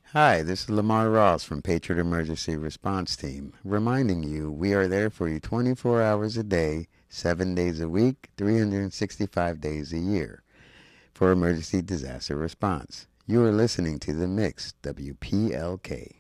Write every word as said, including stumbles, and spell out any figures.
Hi, this is Lamar Ross from Patriot Emergency Response Team, reminding you we are there for you twenty-four hours a day, seven days a week, three hundred sixty-five days a year for emergency disaster response. You are listening to The Mix, W P L K.